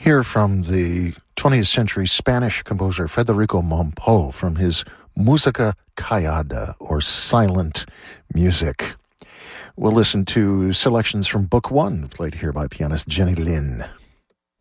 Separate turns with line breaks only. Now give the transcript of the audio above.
Hear from the 20th century Spanish composer Federico Mompou from his Música Callada, or silent music. We'll listen to selections from Book One, played here by pianist Jenny Lin.